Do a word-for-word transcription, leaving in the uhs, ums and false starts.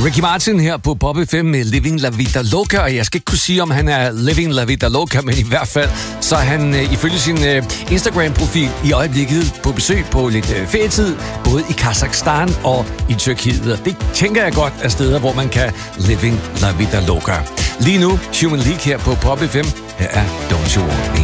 Ricky Martin her på Pop F M med Living La Vida Loca, og jeg skal ikke kunne sige, om han er Living La Vida Loca, men i hvert fald, så er han øh, ifølge sin øh, Instagram-profil i øjeblikket på besøg på lidt øh, ferietid, både i Kazakhstan og i Tyrkiet. Og det tænker jeg godt er steder, hvor man kan Living La Vida Loca. Lige nu, Human League her på Pop F M. Her er Don't You Want Me.